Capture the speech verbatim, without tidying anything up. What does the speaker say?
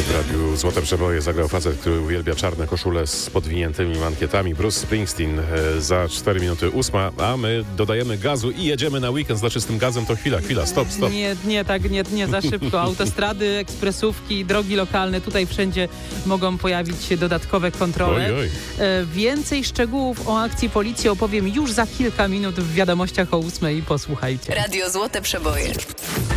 W radiu Złote Przeboje zagrał facet, który uwielbia czarne koszule z podwiniętymi mankietami. Bruce Springsteen. Za cztery minuty ósma, a my dodajemy gazu i jedziemy na weekend. Znaczy z tym gazem to chwila, chwila, stop, stop. Nie, nie, tak, nie, nie za szybko. Autostrady, ekspresówki, drogi lokalne, tutaj wszędzie mogą pojawić się dodatkowe kontrole. Oj, oj. Więcej szczegółów o akcji policji opowiem już za kilka minut w wiadomościach o ósmej. Posłuchajcie. Radio Złote Przeboje.